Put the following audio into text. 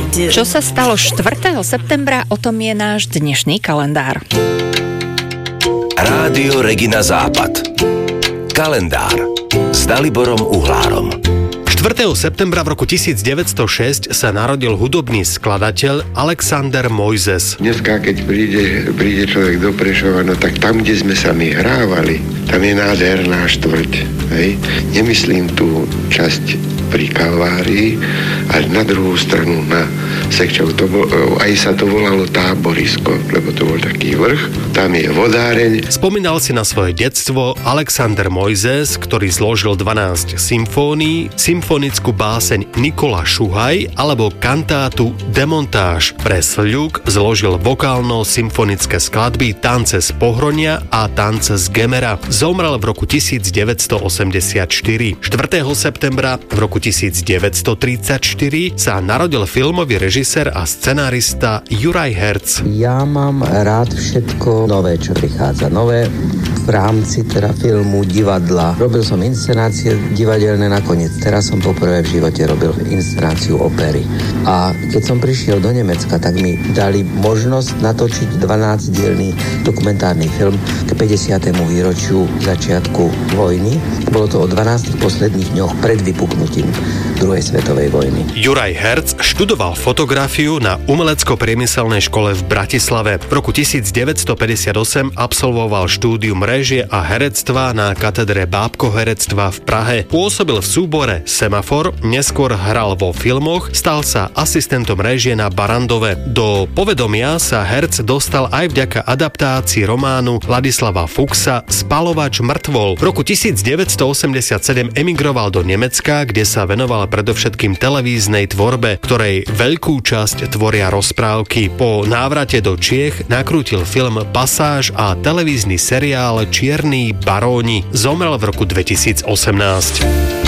Čo sa stalo 4. septembra, o tom je náš dnešný kalendár. Rádio Regina Západ. Kalendár s Daliborom Uhlárom. 4. septembra v roku 1906 sa narodil hudobný skladateľ Alexander Mojzes. Dneska, keď príde človek do Prešova, no tak tam, kde sme sa my hrávali, tam je nádherná štvrť. Hej? Nemyslím tú časť pri Kalvárii, ale na druhú stranu na Sekčov. Aj sa to volalo Táborisko, lebo to bol taký vrch. Tam je vodáreň. Spomínal si na svoje detstvo Alexander Mojzes, ktorý zložil 12 symfónií, symfonickú báseň Nikola Šuhaj alebo kantátu Demontáž. Pre Sľuk zložil vokálno-symfonické skladby Tance z Pohronia a Tance z Gemera. Zomrel v roku 1984. 4. septembra v roku 1934 sa narodil filmový režisér a scenárista Juraj Herc. Ja mám rád všetko nové, čo prichádza. Nové v rámci teda filmu, divadla. Robil som inscenácie divadelné nakoniec. Teraz som poprvé v živote robil inscenáciu opery. A keď som prišiel do Nemecka, tak mi dali možnosť natočiť 12-dielny dokumentárny film k 50. výročiu začiatku vojny. Bolo to o 12 posledných dňoch pred vypuknutím druhej svetovej vojny. Juraj Herc študoval fotografiu na umelecko-priemyselnej škole v Bratislave. V roku 1958 absolvoval štúdium réžie a herectva na katedre bábkoherectva v Prahe. Pôsobil v súbore Semafor, neskôr hral vo filmoch, stal sa asistentom réžie na Barandove. Do povedomia sa Herc dostal aj vďaka adaptácii románu Ladislava Fuchsa Spaľovač mŕtvol. V roku 1987 emigroval do Nemecka, kde sa venoval predovšetkým televíznej tvorbe, ktorej veľkú časť tvoria rozprávky. Po návrate do Čiech nakrútil film Pasáž a televízny seriál Čierni baróni. Zomrel v roku 2018.